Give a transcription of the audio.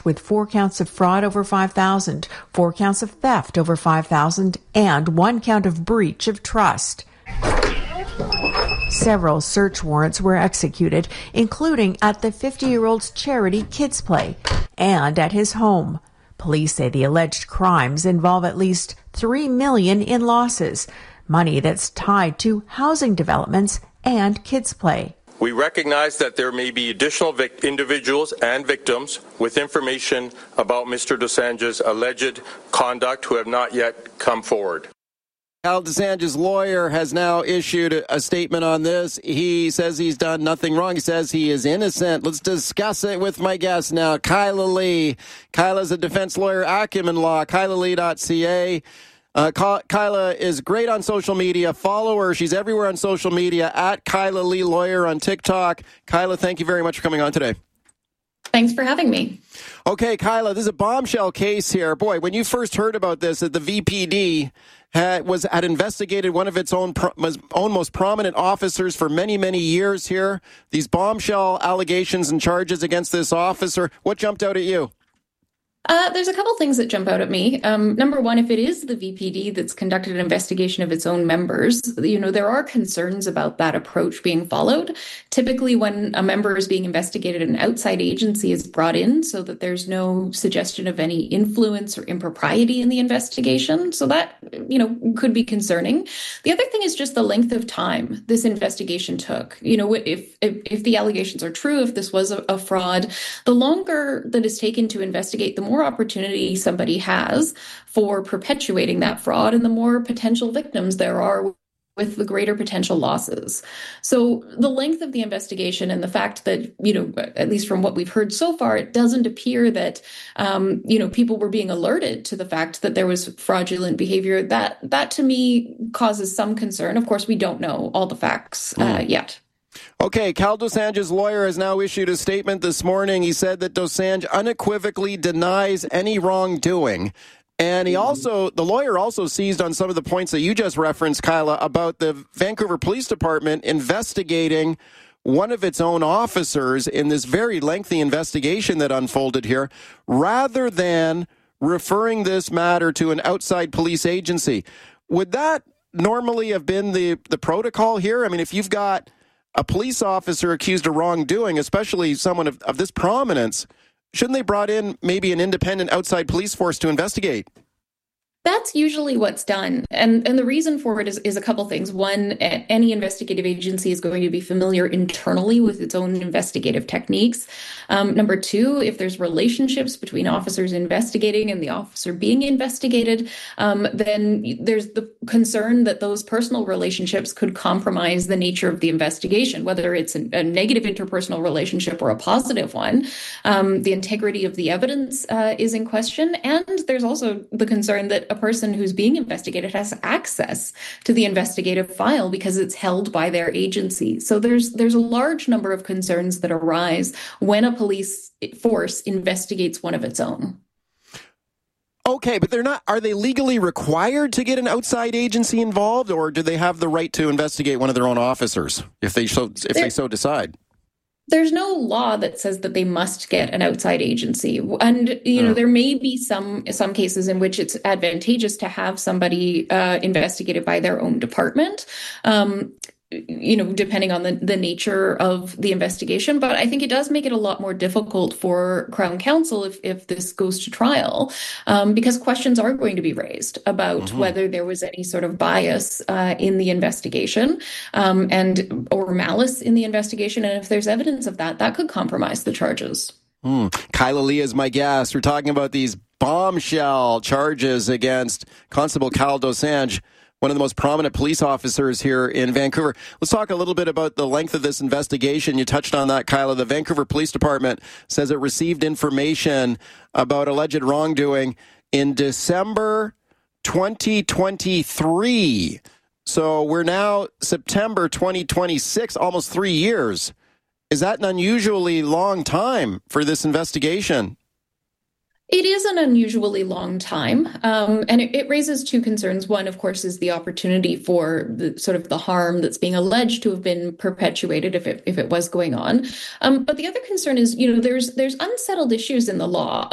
charged with 4 counts of fraud over $5,000, 4 counts of theft over $5,000, and 1 count of breach of trust. Several search warrants were executed, including at the 50-year-old's charity Kids Play and at his home. Police say the alleged crimes involve at least $3 million in losses, money that's tied to housing developments and Kids Play. We recognize that there may be additional individuals and victims with information about Mr. Dosanjh's alleged conduct who have not yet come forward. Cal Dosanjh's lawyer has now issued a statement on this. He says he's done nothing wrong. He says he is innocent. Let's discuss it with my guest now, Kyla Lee. Kyla's a defense lawyer, Acumen Law, kylalee.ca. Kyla is great on social media. Follow her. She's everywhere on social media, at Kyla Lee Lawyer on TikTok. Kyla, thank you very much for coming on today. Thanks for having me. Okay, Kyla, this is a bombshell case here. Boy, when you first heard about this, that the VPD had investigated one of its own most prominent officers for many, many years here. These bombshell allegations and charges against this officer. What jumped out at you? There's a couple things that jump out at me. Number one, if it is the VPD that's conducted an investigation of its own members, there are concerns about that approach being followed. Typically, when a member is being investigated, an outside agency is brought in so that there's no suggestion of any influence or impropriety in the investigation. So that, could be concerning. The other thing is just the length of time this investigation took. If the allegations are true, if this was a fraud, the longer that is taken to investigate, the more opportunity somebody has for perpetuating that fraud and the more potential victims there are with the greater potential losses. So the length of the investigation and the fact that, at least from what we've heard so far, it doesn't appear that, people were being alerted to the fact that there was fraudulent behavior. That to me causes some concern. Of course, we don't know all the facts yet. Okay, Cal Dosanjh's lawyer has now issued a statement this morning. He said that Dosanjh unequivocally denies any wrongdoing. And the lawyer also seized on some of the points that you just referenced, Kyla, about the Vancouver Police Department investigating one of its own officers in this very lengthy investigation that unfolded here, rather than referring this matter to an outside police agency. Would that normally have been the protocol here? I mean, if you've got a police officer accused of wrongdoing, especially someone of this prominence, shouldn't they brought in maybe an independent outside police force to investigate? That's usually what's done. And the reason for it is a couple things. One, any investigative agency is going to be familiar internally with its own investigative techniques. Number two, if there's relationships between officers investigating and the officer being investigated, then there's the concern that those personal relationships could compromise the nature of the investigation, whether it's a negative interpersonal relationship or a positive one. The integrity of the evidence is in question. And there's also the concern that a person who's being investigated has access to the investigative file because it's held by their agency. So there's a large number of concerns that arise when a police force investigates one of its own. Okay, but are they legally required to get an outside agency involved, or do they have the right to investigate one of their own officers if they so decide? There's no law that says that they must get an outside agency. And, there may be some cases in which it's advantageous to have somebody investigated by their own department, depending on the nature of the investigation. But I think it does make it a lot more difficult for Crown Counsel if this goes to trial, because questions are going to be raised about whether there was any sort of bias in the investigation or malice in the investigation. And if there's evidence of that, that could compromise the charges. Kyla Lee is my guest. We're talking about these bombshell charges against Constable Cal Dosanjh, one of the most prominent police officers here in Vancouver. Let's talk a little bit about the length of this investigation. You touched on that, Kyla. The Vancouver Police Department says it received information about alleged wrongdoing in December 2023. So we're now September 2026, almost 3 years. Is that an unusually long time for this investigation? It is an unusually long time, and it raises two concerns. One, of course, is the opportunity for the harm that's being alleged to have been perpetuated if it was going on. But the other concern is, there's unsettled issues in the law